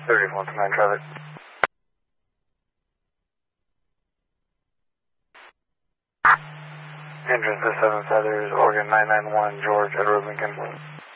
3129 traffic. Entrance to 7 Feathers, Oregon 991, George, Edward Lincoln.